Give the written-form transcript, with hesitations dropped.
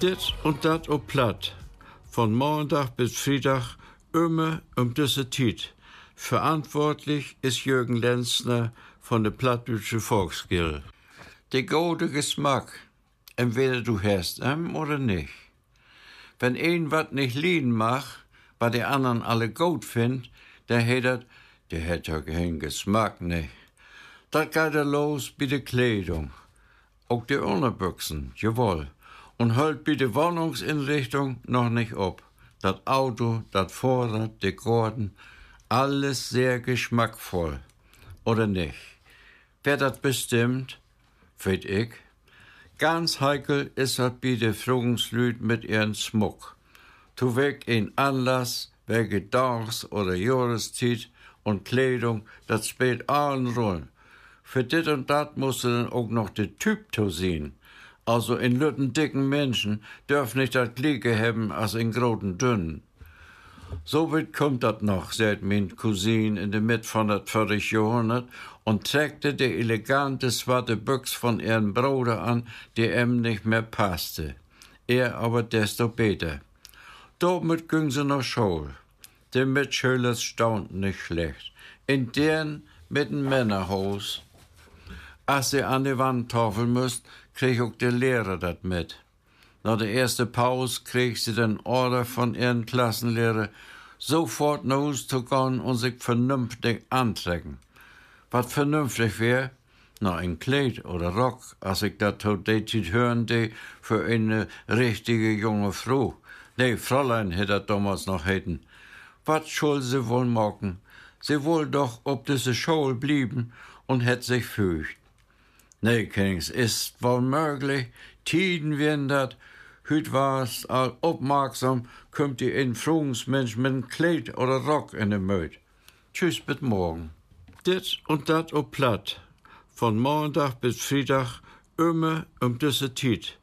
Dit und dat op platt. Von Montag bis Freitag immer diese Tijd. Verantwortlich ist Jürgen Lenzner von der Plattdeutsche Volksgilde. Der gute Geschmack, entweder du hast oder nicht. Wenn ein wat nicht lieben macht, was die anderen alle gut findet, dann der hat ja keinen Geschmack nicht. Das geht los bei der Kleidung. Auch die Unterbüchsen, jawohl. Und hält bei der Wohnungsinrichtung noch nicht ab. Das Auto, das Vorrat, die Gordon, alles sehr geschmackvoll. Oder nicht? Wer das bestimmt, weet ich. Ganz heikel ist das bei den Frugungslüd mit ihren Schmuck. Tu weg in Anlass, wegen Tags- oder Jahreszeit und Kleidung, das spielt allen Rollen. Für dit und dat musst du dann auch noch den Typ zu sehen. Also in lütten dicken Menschen dürfen nicht das Gleiche haben als in großen dünnen. So weit kommt das noch, sagt mein Cousin in der Mitte von das 40. Jahrhundert und trägte die elegante schwarze Büchs von ihrem Bruder an, die ihm nicht mehr passte. Er aber desto besser. Damit ging sie nach Schule. Die Mitschüler staunten nicht schlecht. In deren mit dem Männerhaus. Als sie an die Wand tafeln müsst, krieg auch der Lehrer das mit. Nach der ersten Pause krieg sie den Order von ihren Klassenlehrer, sofort nach Hause zu gehen und sich vernünftig antrecken. Was vernünftig wär? Na, ein Kleid oder Rock, als ich das zu der Zeit hören die, für eine richtige junge Frau. Nee, Fräulein hätte das damals noch hätten. Was soll sie wohl machen? Sie wohl doch ob diese Schule blieben und hätt sich fürcht. Nee, Kings, ist wohl möglich. Tiden werden dat. Hüt war's all aufmerksam, kommt die Frugungsmensch mit einem Kleid oder Rock in den Möd. Tschüss, bis morgen. Dit und dat op platt. Von Montag bis Freitag immer diese Tijd.